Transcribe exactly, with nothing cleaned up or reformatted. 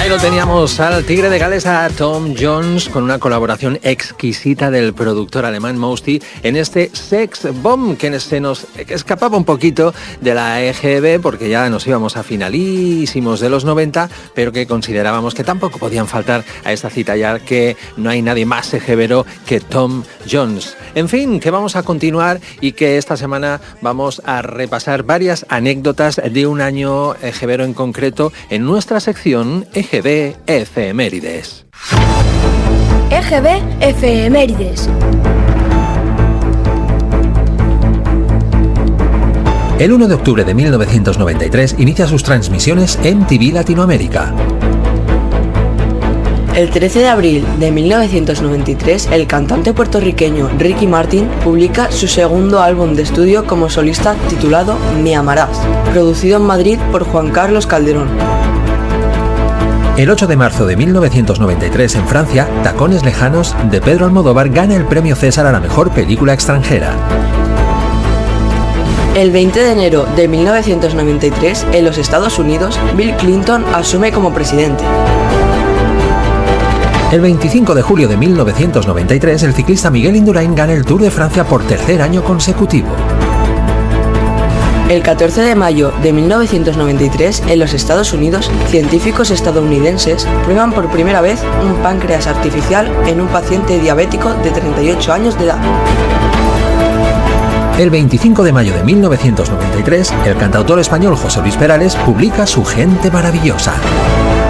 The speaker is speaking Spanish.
Ahí lo teníamos al tigre de Gales, a Tom Jones, con una colaboración exquisita del productor alemán Mousty en este Sex Bomb, que se nos escapaba un poquito de la E G B porque ya nos íbamos a finalísimos de los noventa, pero que considerábamos que tampoco podían faltar a esta cita, ya que no hay nadie más egebero que Tom Jones. En fin, que vamos a continuar y que esta semana vamos a repasar varias anécdotas de un año egebero en concreto en nuestra sección E G B Efemérides. E G B Efemérides. El uno de octubre de mil novecientos noventa y tres inicia sus transmisiones M T V Latinoamérica. El trece de abril de mil novecientos noventa y tres, el cantante puertorriqueño Ricky Martin publica su segundo álbum de estudio como solista titulado Me Amarás, producido en Madrid por Juan Carlos Calderón. El ocho de marzo de mil novecientos noventa y tres, en Francia, Tacones Lejanos, de Pedro Almodóvar, gana el premio César a la mejor película extranjera. El veinte de enero de mil novecientos noventa y tres, en los Estados Unidos, Bill Clinton asume como presidente. El veinticinco de julio de mil novecientos noventa y tres, el ciclista Miguel Indurain gana el Tour de Francia por tercer año consecutivo. El catorce de mayo de mil novecientos noventa y tres, en los Estados Unidos, científicos estadounidenses prueban por primera vez un páncreas artificial en un paciente diabético de treinta y ocho años de edad. El veinticinco de mayo de mil novecientos noventa y tres, el cantautor español José Luis Perales publica Su gente maravillosa.